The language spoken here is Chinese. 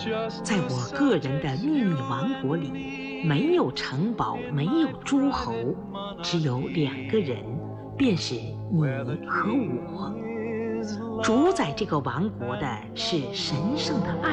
在我个人的秘密王国里，没有城堡，没有诸侯，只有2个人，便是你和我。主宰这个王国的是神圣的爱。